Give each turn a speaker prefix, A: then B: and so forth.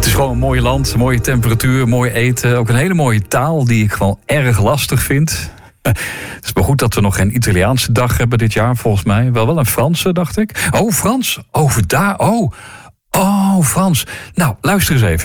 A: Het is gewoon een mooi land, mooie temperatuur, mooi eten. Ook een hele mooie taal die ik gewoon erg lastig vind. Het is maar goed dat we nog geen Italiaanse dag hebben dit jaar, volgens mij. Wel een Franse, dacht ik. Oh, Frans. Over daar. Oh, Frans. Nou, luister eens even.